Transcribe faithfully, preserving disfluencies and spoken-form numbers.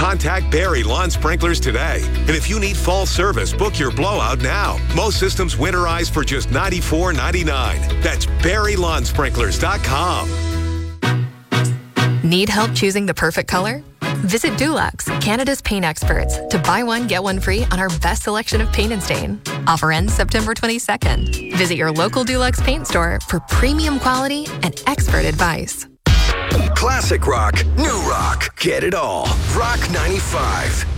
Contact Barry Lawn Sprinklers today. And if you need fall service, book your blowout now. Most systems winterize for just ninety-four ninety-nine. That's barry lawn sprinklers dot com. Need help choosing the perfect color? Visit Dulux, Canada's paint experts, to buy one, get one free on our best selection of paint and stain. Offer ends September twenty-second. Visit your local Dulux paint store for premium quality and expert advice. Classic rock, new rock, get it all. Rock ninety-five.